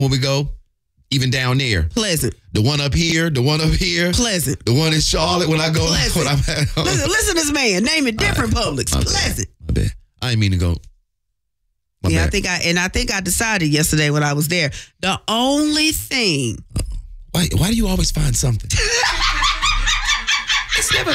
when we go? Even down there. Pleasant. The one up here, the one up here. Pleasant. The one in Charlotte when I go. Pleasant. When I'm at home. Listen to this man. Name it different Publix. Pleasant. My bad. I didn't mean to go. My bad. I think I decided yesterday when I was there. The only thing. Why do you always find something? It's never.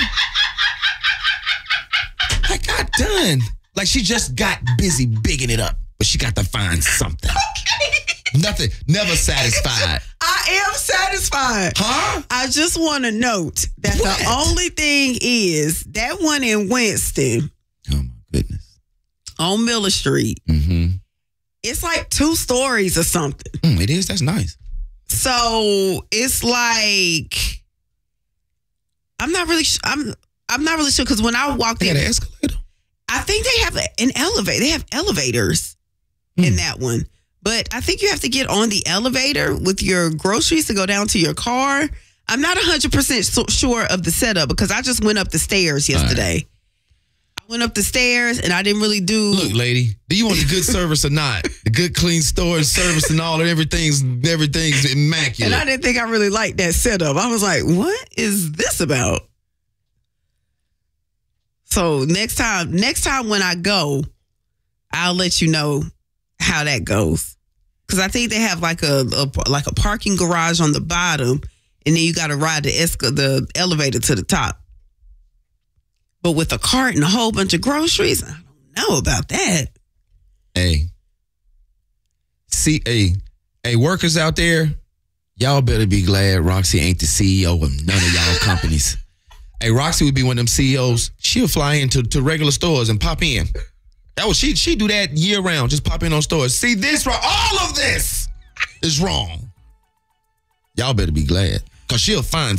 I got done. Like she just got busy bigging it up, but she got to find something. Nothing. Never satisfied. I am satisfied. Huh? I just want to note that the only thing is that one in Winston. Oh my goodness. On Miller Street. Mm-hmm. It's like 2 stories or something. It is. That's nice. So it's like I'm not really sure because when I walked in, they got an escalator. I think they have an elevator. They have elevators in that one. But I think you have to get on the elevator with your groceries to go down to your car. I'm not 100% sure of the setup because I just went up the stairs yesterday. Right. I went up the stairs and I didn't really do... Look, lady, do you want the good service or not? The good, clean storage service and all, and everything's immaculate. And I didn't think I really liked that setup. I was like, what is this about? So next time when I go, I'll let you know how that goes. Because I think they have like a parking garage on the bottom, and then you got to ride the elevator to the top. But with a cart and a whole bunch of groceries, I don't know about that. Hey, workers out there, y'all better be glad Roxy ain't the CEO of none of y'all companies. Hey, Roxy would be one of them CEOs. She'll fly into regular stores and pop in. That was she do that year round. Just pop in on stores. See this wrong. All of this is wrong. Y'all better be glad. Cause she'll find